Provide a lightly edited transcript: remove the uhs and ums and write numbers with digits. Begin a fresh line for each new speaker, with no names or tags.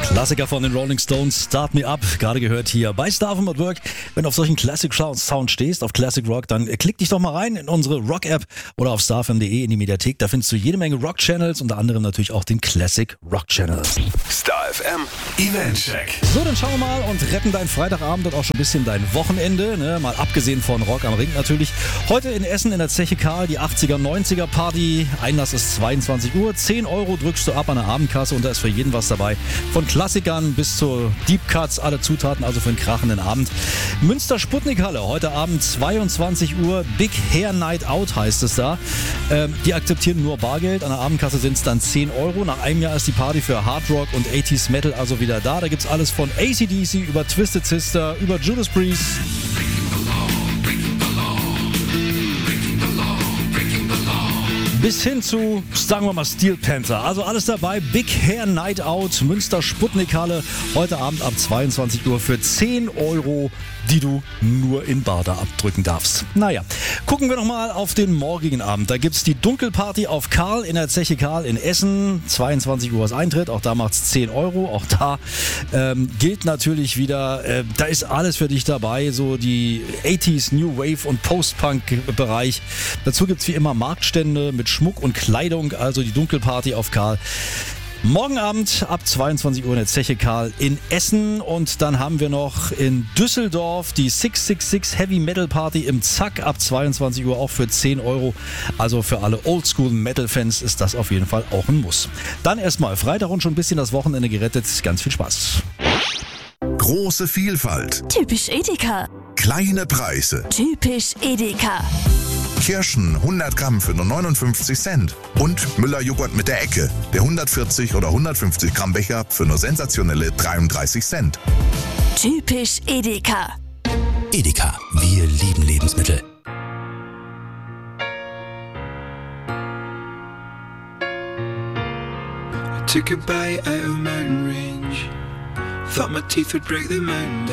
Klassiker von den Rolling Stones, Start Me Up, gerade gehört hier bei Star from at Work. Wenn du auf solchen Classic Sound stehst, auf Classic Rock, dann klick dich doch mal rein in unsere Rock-App oder auf starfm.de in die Mediathek. Da findest du jede Menge Rock-Channels, unter anderem natürlich auch den Classic Rock Channel.
Star FM Event Check.
So, dann schauen wir mal und retten deinen Freitagabend und auch schon ein bisschen dein Wochenende, ne? Mal abgesehen von Rock am Ring natürlich. Heute in Essen in der Zeche Karl die 80er, 90er Party. Einlass ist 22 Uhr, 10 Euro drückst du ab an der Abendkasse und da ist für jeden was dabei. Von Klassikern bis zu Deep Cuts, alle Zutaten, also für einen krachenden Abend. Münster Sputnikhalle, heute Abend 22 Uhr, Big Hair Night Out heißt es da. Die akzeptieren nur Bargeld, an der Abendkasse sind es dann 10 Euro. Nach einem Jahr ist die Party für Hard Rock und 80s Metal also wieder da. Da gibt's alles von AC/DC über Twisted Sister, über Judas Priest. Bis hin zu, sagen wir mal, Steel Panther. Also alles dabei. Big Hair Night Out, Münster Sputnikhalle. Heute Abend ab 22 Uhr für 10 Euro, die du nur in Bar da abdrücken darfst. Naja, gucken wir noch mal auf den morgigen Abend. Da gibt's die Dunkelparty auf Karl in der Zeche Karl in Essen. 22 Uhr ist Eintritt. Auch da macht's 10 Euro. Auch da gilt natürlich wieder, da ist alles für dich dabei. So die 80s, New Wave und Post-Punk-Bereich. Dazu gibt's wie immer Marktstände mit Schmuck und Kleidung, also die Dunkelparty auf Karl. Morgen Abend ab 22 Uhr in der Zeche Karl in Essen und dann haben wir noch in Düsseldorf die 666 Heavy Metal Party im Zack ab 22 Uhr auch für 10 Euro. Also für alle Oldschool Metal Fans ist das auf jeden Fall auch ein Muss. Dann erstmal Freitag und schon ein bisschen das Wochenende gerettet. Ganz viel Spaß.
Große Vielfalt.
Typisch Edeka.
Kleine Preise.
Typisch Edeka.
Kirschen 100 Gramm für nur 59 Cent. Und Müller-Joghurt mit der Ecke. Der 140 oder 150 Gramm Becher für nur sensationelle 33 Cent.
Typisch Edeka.
Edeka, wir lieben Lebensmittel.
I took a bite out of a mountain range. Thought my teeth would break the mountain.